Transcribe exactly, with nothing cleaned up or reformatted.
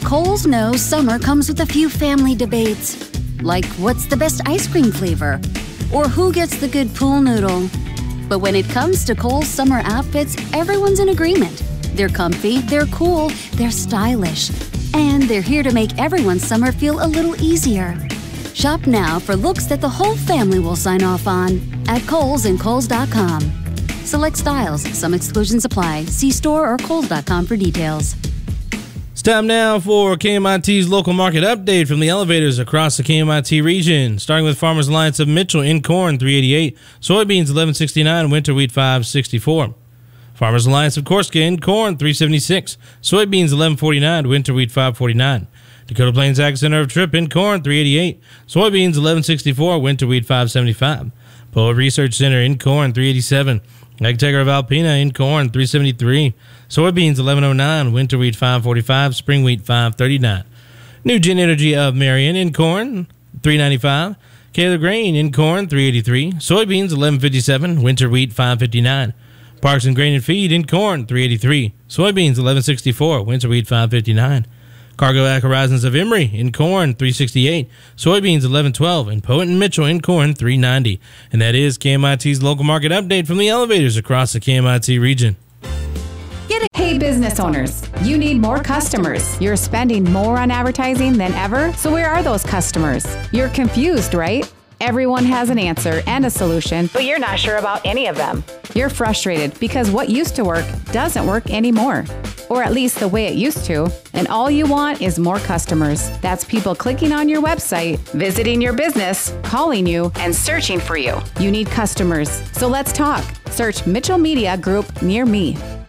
Kohl's knows summer comes with a few family debates, like what's the best ice cream flavor, or who gets the good pool noodle. But when it comes to Kohl's summer outfits, everyone's in agreement. They're comfy, they're cool, they're stylish, and they're here to make everyone's summer feel a little easier. Shop now for looks that the whole family will sign off on at Kohl's and Kohl's dot com. Select styles, some exclusions apply. See store or Kohl's dot com for details. It's time now for K M I T's local market update from the elevators across the K M I T region. Starting with Farmers Alliance of Mitchell in corn, three eighty-eight. Soybeans, eleven sixty-nine. Winter wheat, five sixty-four. Farmers Alliance of Corsica in corn, three seventy-six. Soybeans, eleven forty-nine. Winter wheat, five forty-nine. Dakota Plains Ag Center of Tripp in corn, three eighty-eight. Soybeans, eleven sixty-four. Winter wheat, five seventy-five. Poet Research Center in corn, three eighty-seven. AgTech of Alpena in corn, three seventy-three. Soybeans, eleven oh nine. Winter wheat, five forty-five. Spring wheat, five thirty-nine. Nugen Energy of Marion in corn, three ninety-five. Kaler Grain in corn, three eighty-three. Soybeans, eleven fifty-seven. Winter wheat, five fifty-nine. Parks and Grain and Feed in corn, three eighty-three. Soybeans, eleven sixty-four. Winter wheat, five fifty-nine. Cargo Ag Horizons of Emory in corn, three sixty-eight. Soybeans, eleven twelve. And Poet and Mitchell in corn, three ninety. And that is K M I T's local market update from the elevators across the K M I T region. Get it. Hey, business owners, you need more customers. You're spending more on advertising than ever. So where are those customers? You're confused, right? Everyone has an answer and a solution, but you're not sure about any of them. You're frustrated because what used to work doesn't work anymore, or at least the way it used to. And all you want is more customers. That's people clicking on your website, visiting your business, calling you, and searching for you. You need customers. So let's talk. Search Mitchell Media Group near me.